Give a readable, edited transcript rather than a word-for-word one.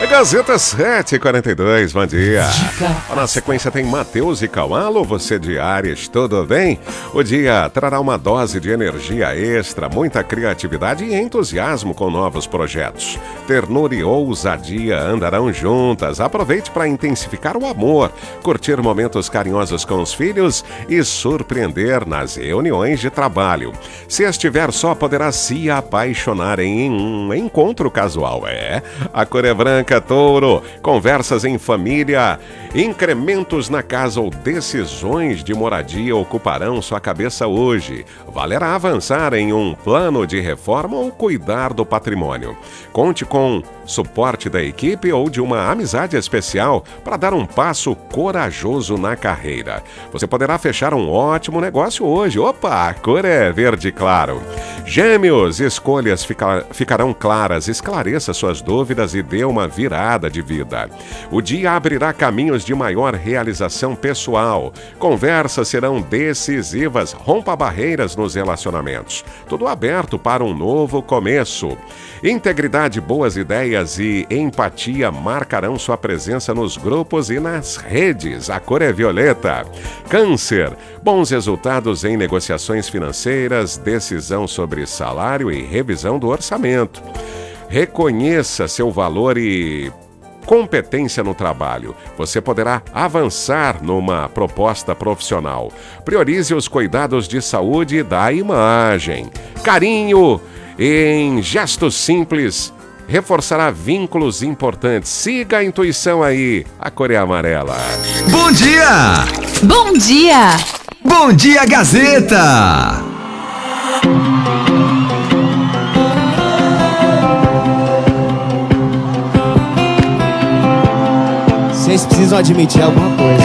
Gazeta 742, bom dia. Na sequência tem Matheus e Caualo, você de Áries, tudo bem? O dia trará uma dose de energia extra, muita criatividade e entusiasmo com novos projetos. Ternura e ousadia andarão juntas. Aproveite para intensificar o amor, curtir momentos carinhosos com os filhos e surpreender nas reuniões de trabalho. Se estiver só, poderá se apaixonar em um encontro casual. A cor é branca, Touro, conversas em família, incrementos na casa ou decisões de moradia ocuparão sua cabeça hoje. Valerá avançar em um plano de reforma ou cuidar do patrimônio. Conte com suporte da equipe ou de uma amizade especial para dar um passo corajoso na carreira. Você poderá fechar um ótimo negócio hoje. Opa, a cor é verde claro. Gêmeos, escolhas ficarão claras, esclareça suas dúvidas e dê uma virada de vida. O dia abrirá caminhos de maior realização pessoal. Conversas serão decisivas, rompa barreiras nos relacionamentos. Tudo aberto para um novo começo. Integridade, boas ideias e empatia marcarão sua presença nos grupos e nas redes. A cor é violeta. Câncer, bons resultados em negociações financeiras, decisão sobre salário e revisão do orçamento. Reconheça seu valor e competência no trabalho. Você poderá avançar numa proposta profissional. Priorize os cuidados de saúde e da imagem. Carinho em gestos simples reforçará vínculos importantes. Siga a intuição aí. A cor é amarela. Bom dia! Bom dia! Bom dia, Gazeta! Vocês precisam admitir alguma coisa.